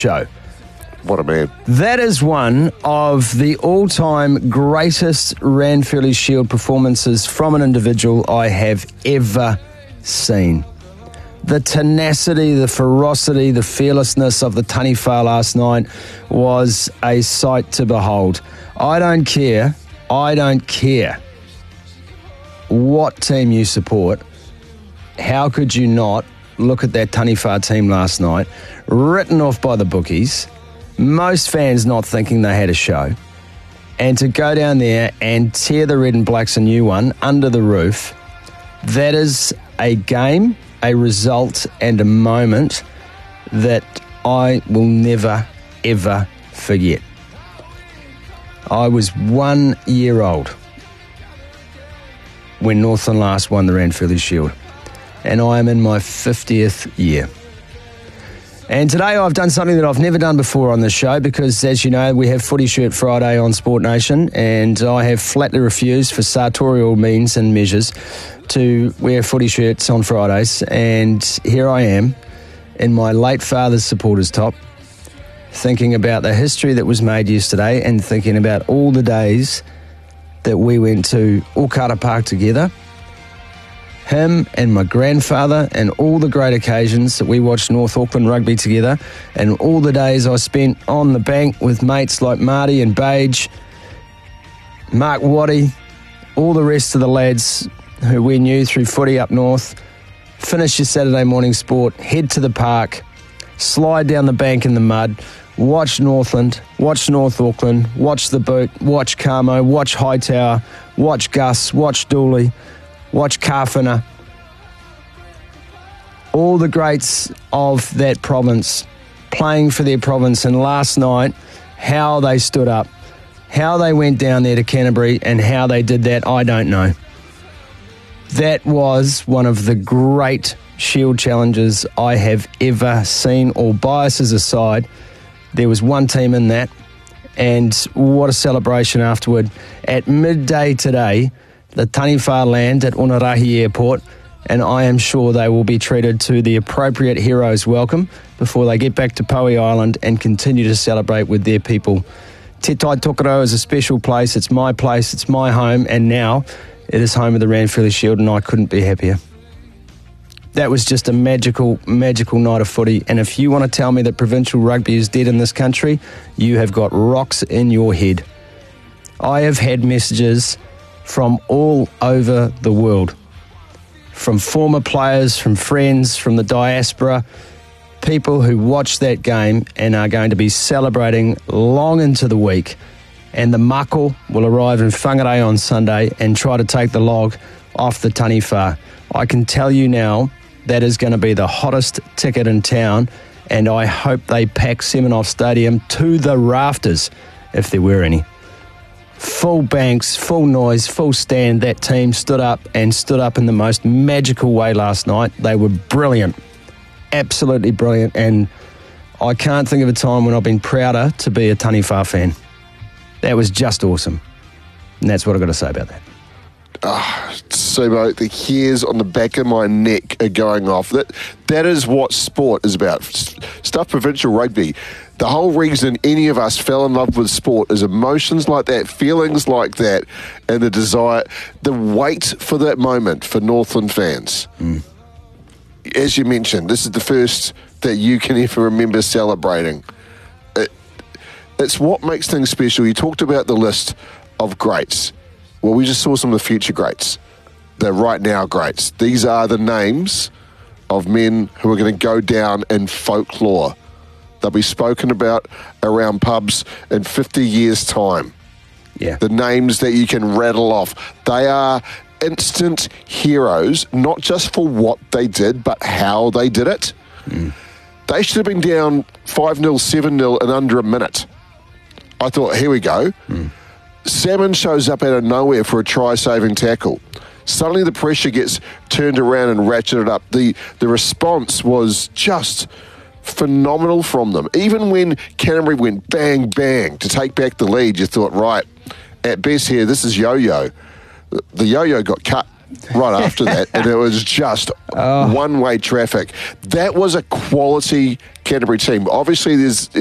show. What a man. That is one of the all-time greatest Ranfurly Shield performances from an individual I have ever seen. The tenacity, the ferocity, the fearlessness of the Taniwha last night was a sight to behold. I don't care what team you support. How could you not look at that Taniwha team last night, written off by the bookies, most fans not thinking they had a show, and to go down there and tear the Red and Blacks a new one under the roof? That is a game, a result, and a moment that I will never, ever forget. I was 1 year old when Northland last won the Ranfurly Shield, and I am in my 50th year. And today I've done something that I've never done before on this show because, as you know, we have Footy Shirt Friday on Sport Nation, and I have flatly refused for sartorial means and measures to wear footy shirts on Fridays. And here I am in my late father's supporters top, thinking about the history that was made yesterday and thinking about all the days that we went to Okara Park together, him and my grandfather, and all the great occasions that we watched North Auckland rugby together, and all the days I spent on the bank with mates like Marty and Bage, Mark Waddy, all the rest of the lads who we knew through footy up north. Finish your Saturday morning sport, head to the park, slide down the bank in the mud, watch Northland, watch North Auckland, watch the Boot, watch Carmo, watch Hightower, watch Gus, watch Dooley, watch Karwhina. All the greats of that province playing for their province, and last night, how they stood up, how they went down there to Canterbury, and how they did that, I don't know. That was one of the great Shield challenges I have ever seen. All biases aside, there was one team in that, and what a celebration afterward. At midday today, the Taniwha land at Onerahi Airport, and I am sure they will be treated to the appropriate hero's welcome before they get back to Pauи Island and continue to celebrate with their people. Te Tai Tokerau is a special place. It's my place. It's my home. And now it is home of the Ranfurly Shield, and I couldn't be happier. That was just a magical, magical night of footy. And if you want to tell me that provincial rugby is dead in this country, you have got rocks in your head. I have had messages from all over the world, from former players, from friends, from the diaspora, people who watched that game and are going to be celebrating long into the week. And the mako will arrive in Whangarei on Sunday and try to take the log off the Taniwha. I can tell you now that is going to be the hottest ticket in town, and I hope they pack Semenov Stadium to the rafters, if there were any. Full banks, full noise, full stand. That team stood up in the most magical way last night. They were brilliant, absolutely brilliant, and I can't think of a time when I've been prouder to be a Taniwha fan. That was just awesome, and that's what I've got to say about that. Sumo, the hairs on the back of my neck are going off. That is what sport is about. Stuff provincial rugby. The whole reason any of us fell in love with sport is emotions like that, feelings like that, and the desire, the wait for that moment for Northland fans. As you mentioned, this is the first that you can ever remember celebrating. It's what makes things special. You talked about the list of greats. Well, we just saw some of the future greats, the right now greats. These are the names of men who are going to go down in folklore. They'll be spoken about around pubs in 50 years' time. Yeah. The names that you can rattle off. They are instant heroes, not just for what they did, but how they did it. They should have been down 5-0, 7-0 in under a minute. I thought, here we go. Salmon shows up out of nowhere for a try-saving tackle. Suddenly the pressure gets turned around and ratcheted up. The response was just phenomenal from them. Even when Canterbury went bang, bang to take back the lead, you thought, right, at best here, this is yo-yo. The yo-yo got cut right after that, and it was just one-way traffic. That was a quality Canterbury team. Obviously, there's